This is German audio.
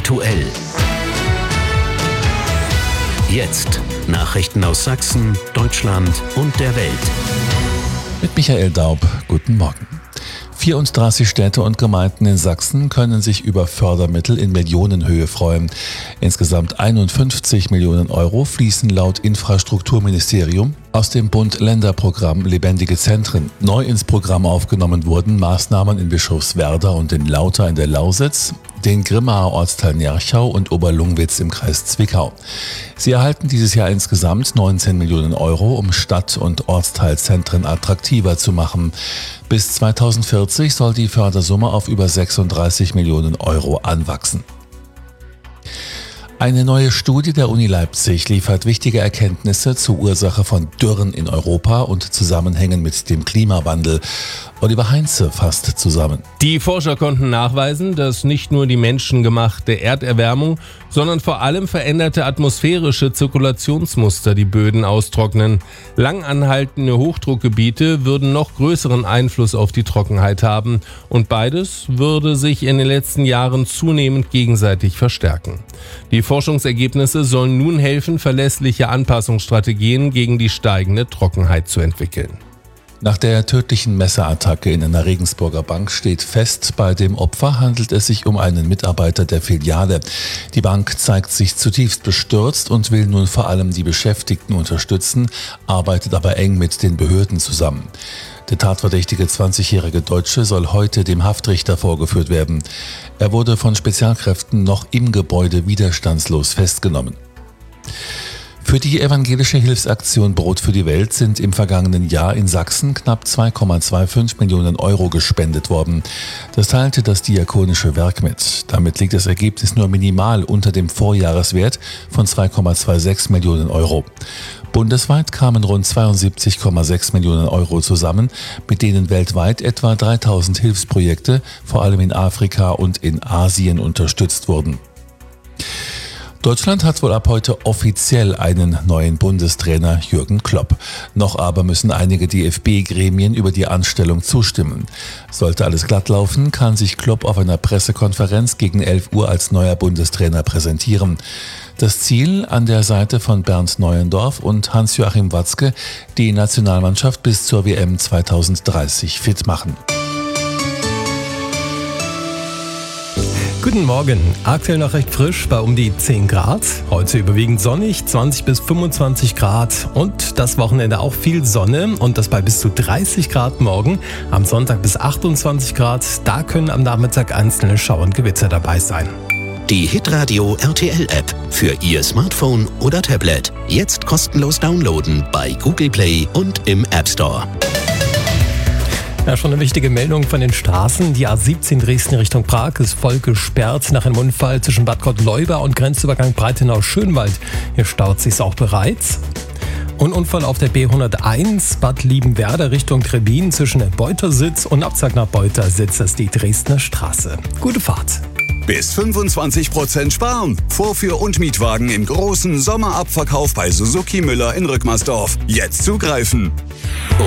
aktuell. Jetzt Nachrichten aus Sachsen, Deutschland und der Welt. Mit Michael Daub, guten Morgen. 34 Städte und Gemeinden in Sachsen können sich über Fördermittel in Millionenhöhe freuen. Insgesamt 51 Millionen Euro fließen laut Infrastrukturministerium aus dem Bund-Länder-Programm Lebendige Zentren. Neu ins Programm aufgenommen wurden Maßnahmen in Bischofswerda und in Lauter in der Lausitz, den Grimmaer Ortsteil Nerchau und Oberlungwitz im Kreis Zwickau. Sie erhalten dieses Jahr insgesamt 19 Millionen Euro, um Stadt- und Ortsteilzentren attraktiver zu machen. Bis 2040 soll die Fördersumme auf über 36 Millionen Euro anwachsen. Eine neue Studie der Uni Leipzig liefert wichtige Erkenntnisse zur Ursache von Dürren in Europa und Zusammenhängen mit dem Klimawandel. Oliver Heinze fasst zusammen. Die Forscher konnten nachweisen, dass nicht nur die menschengemachte Erderwärmung, sondern vor allem veränderte atmosphärische Zirkulationsmuster die Böden austrocknen. Langanhaltende Hochdruckgebiete würden noch größeren Einfluss auf die Trockenheit haben und beides würde sich in den letzten Jahren zunehmend gegenseitig verstärken. Die Forschungsergebnisse sollen nun helfen, verlässliche Anpassungsstrategien gegen die steigende Trockenheit zu entwickeln. Nach der tödlichen Messerattacke in einer Regensburger Bank steht fest, bei dem Opfer handelt es sich um einen Mitarbeiter der Filiale. Die Bank zeigt sich zutiefst bestürzt und will nun vor allem die Beschäftigten unterstützen, arbeitet aber eng mit den Behörden zusammen. Der tatverdächtige 20-jährige Deutsche soll heute dem Haftrichter vorgeführt werden. Er wurde von Spezialkräften noch im Gebäude widerstandslos festgenommen. Für die evangelische Hilfsaktion Brot für die Welt sind im vergangenen Jahr in Sachsen knapp 2,25 Millionen Euro gespendet worden. Das teilte das Diakonische Werk mit. Damit liegt das Ergebnis nur minimal unter dem Vorjahreswert von 2,26 Millionen Euro. Bundesweit kamen rund 72,6 Millionen Euro zusammen, mit denen weltweit etwa 3000 Hilfsprojekte, vor allem in Afrika und in Asien, unterstützt wurden. Deutschland hat wohl ab heute offiziell einen neuen Bundestrainer, Jürgen Klopp. Noch aber müssen einige DFB-Gremien über die Anstellung zustimmen. Sollte alles glatt laufen, kann sich Klopp auf einer Pressekonferenz gegen 11 Uhr als neuer Bundestrainer präsentieren. Das Ziel: an der Seite von Bernd Neuendorf und Hans-Joachim Watzke die Nationalmannschaft bis zur WM 2030 fit machen. Guten Morgen. Aktuell noch recht frisch bei um die 10 Grad. Heute überwiegend sonnig, 20 bis 25 Grad und das Wochenende auch viel Sonne und das bei bis zu 30 Grad morgen. Am Sonntag bis 28 Grad. Da können am Nachmittag einzelne Schauer und Gewitter dabei sein. Die Hitradio RTL App für Ihr Smartphone oder Tablet. Jetzt kostenlos downloaden bei Google Play und im App Store. Ja, schon eine wichtige Meldung von den Straßen. Die A17 Dresden Richtung Prag ist voll gesperrt nach einem Unfall zwischen Bad Gottleuba und Grenzübergang Breitenau-Schönwald. Hier staut sich's auch bereits. Und Unfall auf der B101 Bad Liebenwerda Richtung Trebin zwischen Beutersitz und Abzag nach Beutersitz ist die Dresdner Straße. Gute Fahrt. Bis 25% sparen. Vorführ- und Mietwagen im großen Sommerabverkauf bei Suzuki Müller in Rückmersdorf. Jetzt zugreifen.